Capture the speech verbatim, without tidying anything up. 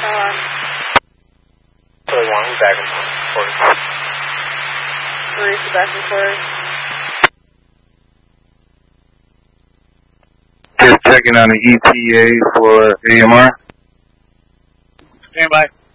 Um, Three one, back and forth. Marisa back and forth. Just checking on the E T A for A M R. Stand by.